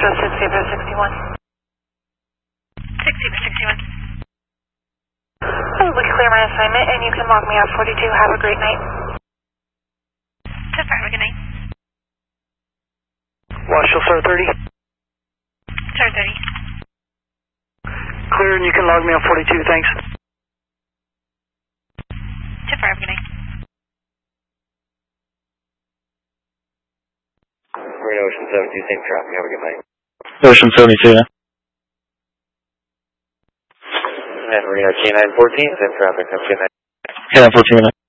Astro 6061. 6061. Probably clear my assignment, and you can log me out 42. Have a great night. 10-5, good night. Washington Star 30. Star 30. Clear, and you can log me on 42, thanks. 10-5, good night. We're in Ocean 72, same traffic, have a good night. Ocean 72, yeah. And we're in K914, same traffic, have a good night. K914,